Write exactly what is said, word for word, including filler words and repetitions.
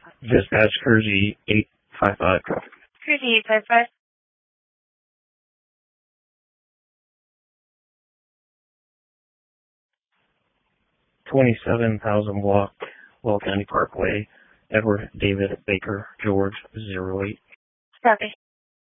Dispatch, Kersey eight five five traffic. Kersey eight five five. twenty-seven thousand block, Will County Parkway, Edward David Baker, George zero eight. Copy.